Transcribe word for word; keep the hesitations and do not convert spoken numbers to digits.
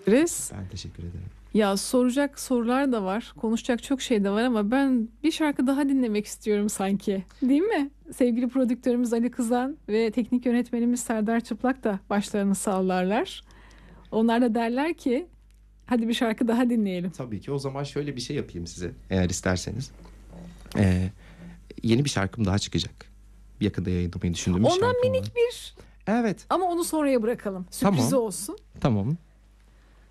Ben teşekkür ederim. Ya soracak sorular da var, konuşacak çok şey de var ama ben bir şarkı daha dinlemek istiyorum sanki. Değil mi? Sevgili prodüktörümüz Ali Kızan ve teknik yönetmenimiz Serdar Çıplak da başlarını sallarlar. Onlar da derler ki hadi bir şarkı daha dinleyelim. Tabii ki. O zaman şöyle bir şey yapayım size eğer isterseniz. Ee, yeni bir şarkım daha çıkacak. Yakında yayınlamayı düşündüğüm bir Ondan şarkım minik var. bir... Evet. Ama onu sonraya bırakalım. Sürprizi Tamam. olsun. Tamam.